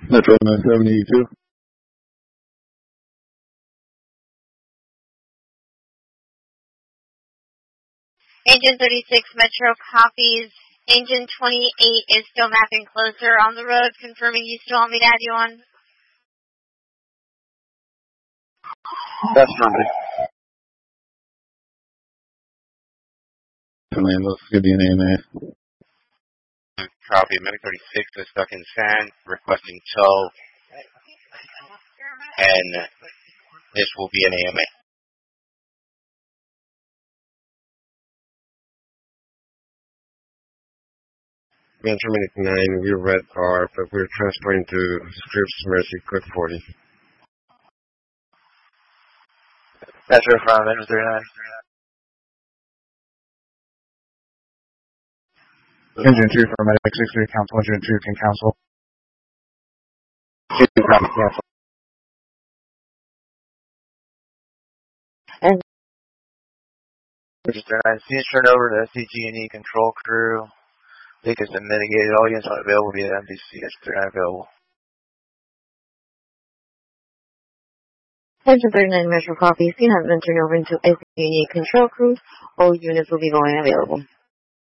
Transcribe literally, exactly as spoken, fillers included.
Metro nine seventy-two. Engine thirty-six Metro copies. Engine twenty-eight is still mapping closer on the road, confirming you still want me to add you on. That's somebody. Let's give you an A M A. Copy. Medic thirty-six is stuck in sand, requesting tow. And this will be an A M A. Metro Medic nine, we're red car, but we're transporting to Scripps Mercy Cook forty. Metro from Metro thirty-nine. Engine two for Medic six three, cancel. Engine two can cancel. two copy, cancel. And Metro thirty-nine, please turn over to S C G and E control crew. Leak has been mitigated. All units unavailable via M D C. S thirty-nine available. Engine thirty-nine Metro copy. C has been turned over into S C G and E control crew. All units will be going available.